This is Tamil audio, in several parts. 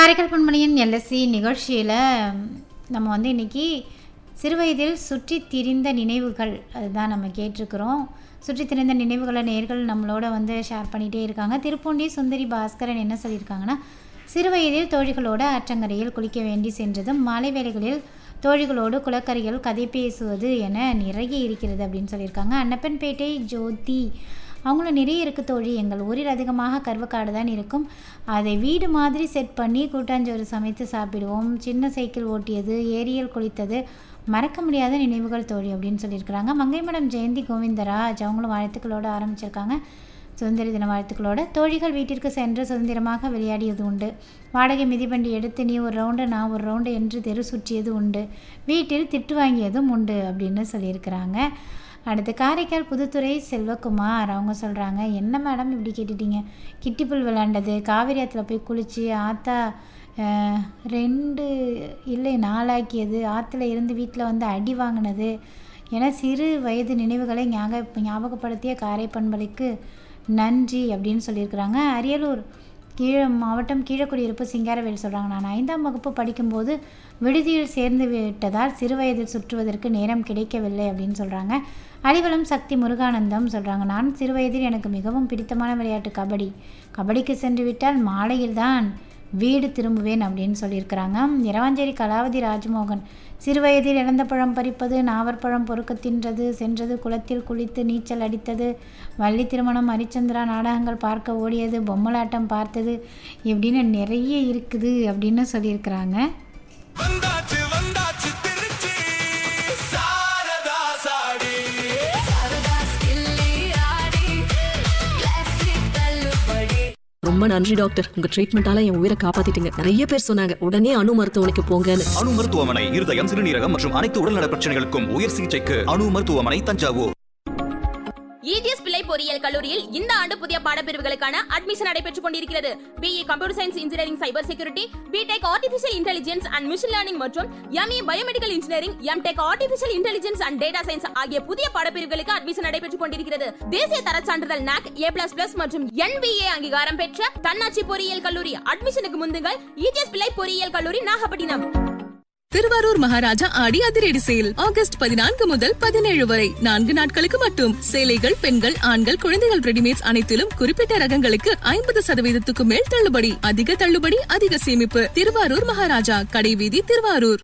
காரைக்கால் பண்பலையின் எல்எஸ்சி நிகழ்ச்சியில் நம்ம வந்து இன்றைக்கி சிறுவயதில் சுற்றி திரிந்த நினைவுகள் அதுதான் நம்ம கேட்டிருக்கிறோம். சுற்றி திரிந்த நினைவுகளை நேர்கள் நம்மளோட வந்து ஷேர் பண்ணிகிட்டே இருக்காங்க. திருப்பூண்டி சுந்தரி பாஸ்கரன் என்ன சொல்லியிருக்காங்கன்னா, சிறுவயதில் தோழிகளோடு ஆற்றங்கரையில் குளிக்க வேண்டி சென்றதும் மாலை வேளைகளில் தோழிகளோடு குளக்கரையில் கதை பேசுவது என நிறைய இருக்கிறது அப்படின்னு சொல்லியிருக்காங்க. அன்னப்பன்பேட்டை ஜோதி அவங்களும் நிறைய இருக்குது தோழி. எங்கள் ஊரில் அதிகமாக கருவக்காடு தான் இருக்கும். அதை வீடு மாதிரி செட் பண்ணி கூட்டாஞ்சோறு சமைத்து சாப்பிடுவோம். சின்ன சைக்கிள் ஓட்டியது, ஏரியில் குளித்தது மறக்க முடியாத நினைவுகள் தோழி அப்படின்னு சொல்லியிருக்கிறாங்க. மங்கை மேடம் ஜெயந்தி கோவிந்தராஜ் அவங்களும் வாழ்த்துக்களோடு ஆரம்பிச்சிருக்காங்க. சுதந்திர தின வாழ்த்துக்களோட தோழிகள் வீட்டிற்கு சென்று சுதந்திரமாக விளையாடியது உண்டு. வாடகை மிதிவண்டி எடுத்து நீ ஒரு ரவுண்டு நான் ஒரு ரவுண்டு என்று தெரு சுற்றியது உண்டு. வீட்டில் திட்டு வாங்கியதும் உண்டு அப்படின்னு சொல்லியிருக்கிறாங்க. அடுத்து காரைக்கால் புதுத்துறை செல்வகுமார் அவங்க சொல்கிறாங்க, என்ன மேடம் இப்படி கேட்டுட்டீங்க, கிட்டிப்புல் விளாண்டது, காவிரி ஆற்றுல போய் குளித்து ஆத்தா 2 இல்லை 4 ஆக்கியது, ஆற்றுல இருந்து வீட்டில் வந்து அடி வாங்கினது என சிறு வயது நினைவுகளை ஞாபகப்படுத்திய காரை பண்பலைக்கு நன்றி அப்படின்னு சொல்லியிருக்கிறாங்க. அரியலூர் மாவட்டம் கீழக்குடியிருப்பு சிங்காரவேல் சொல்கிறாங்க, நான் 5ஆம் வகுப்பு படிக்கும்போது விடுதியில் சேர்ந்து விட்டதால் சிறு வயதில் சுற்றுவதற்கு நேரம் கிடைக்கவில்லை அப்படின்னு சொல்கிறாங்க. அலிவலம் சக்தி முருகானந்தம் சொல்கிறாங்க, நான் சிறு வயதில் எனக்கு மிகவும் பிடித்தமான விளையாட்டு கபடிக்கு சென்று விட்டால் மாலையில் தான் வீடு திரும்புவேன் அப்படின்னு சொல்லியிருக்கிறாங்க. இரவாஞ்சேரி கலாவதி ராஜ்மோகன், சிறுவயதில் இழந்த பழம் பறிப்பது, நாவற்பழம் பொறுக்க தின்றது, சென்றது குளத்தில் குளித்து நீச்சல் அடித்தது, வள்ளி திருமணம், ஹரிச்சந்திரா நாடகங்கள் பார்க்க ஓடியது, பொம்மலாட்டம் பார்த்தது இப்படின்னு நிறைய இருக்குது அப்படின்னு சொல்லியிருக்கிறாங்க. ரொம்ப நன்றி டாக்டர், உங்க ட்ரீட்மெண்டால என் உயிரை காப்பாத்திட்டீங்க. நிறைய பேர் சொன்னாங்க உடனே அணு மருத்துவமனைக்கு போங்கன்னு. அணு மருத்துவமனை இருதயம், சிறுநீரகம் மற்றும் அனைத்து உடல்நல பிரச்சனைகளுக்கும் உயர் சிகிச்சைக்கு அணு மருத்துவமனை தஞ்சாவூர். EGS பிள்ளை பொறியியல் கல்லூரியில் இந்த ஆண்டு புதிய பாடப்பிரிவுகளுக்கான அட்மிஷன் நடைபெற்றுக் கொண்டிருக்கிறது. BE computer science engineering cyber security, BTech artificial intelligence and machine learning மற்றும் ME biomedical engineering, MTech artificial intelligence and data science ஆகிய புதிய பாடப்பிரிவுகளுக்கு அட்மிஷன் நடைபெற்றுக் கொண்டிருக்கிறது. தேசிய தர சான்றிதழ் NAC A++ மற்றும் NBA அங்கீகாரம் பெற்ற தன்னாட்சி பொறியியல் கல்லூரி. அட்மிஷனுக்கு முந்துங்கள் EGS பிள்ளை பொறியியல் கல்லூரி, நாகப்பட்டினம். திருவாரூர் மகாராஜா ஆடி அதிரடி சேல் ஆகஸ்ட் 14 முதல் 17 வரை 4 நாட்களுக்கு மட்டும். சேலைகள், பெண்கள், ஆண்கள், குழந்தைகள் ரெடிமேட்ஸ் அனைத்திலும் குறிப்பிட்ட ரகங்களுக்கு 50% மேல் தள்ளுபடி. அதிக தள்ளுபடி, அதிக சேமிப்பு. திருவாரூர் மகாராஜா, கடைவீதி, திருவாரூர்.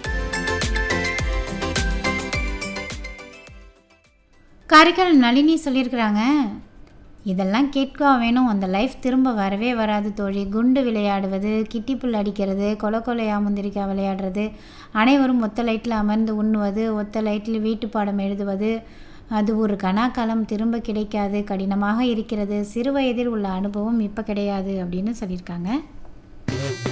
காரைக்கால் நளினி சொல்லியிருக்கிறாங்க, இதெல்லாம் கேட்க வேணும், அந்த லைஃப் திரும்ப வரவே வராது தோழி. குண்டு விளையாடுவது, கிட்டிப்புல் அடிக்கிறது, கொலையா முந்திரிக்காய் விளையாடுறது, அனைவரும் ஒத்த லைட்டில் அமர்ந்து உண்ணுவது, ஒத்த லைட்டில் வீட்டு பாடம் எழுதுவது, அது ஒரு கனாக்காலம் திரும்ப கிடைக்காது, கடினமாக இருக்கிறது. சிறு வயதில் உள்ள அனுபவம் இப்போ கிடையாது அப்படின்னு சொல்லியிருக்காங்க.